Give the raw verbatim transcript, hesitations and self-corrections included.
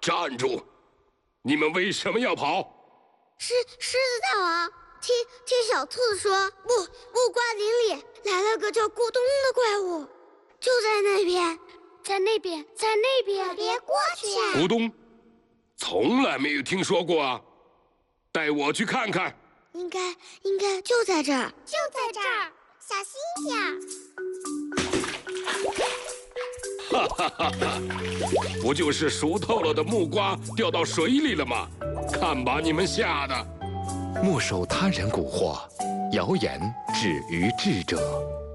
站住！你们为什么要跑？ 狮狮子大王，听听小兔子说，木木瓜林里来了个叫咕咚的怪物，就在那边，在那边，在那边， 别过去啊！ 咕咚，从来没有听说过啊！带我去看看。 应该应该就在这儿， 就在这儿，小心点儿！ 哈哈哈哈！不就是熟透了的木瓜掉到水里了吗？看把你们吓的！ 莫受他人蛊惑，谣言止于智者。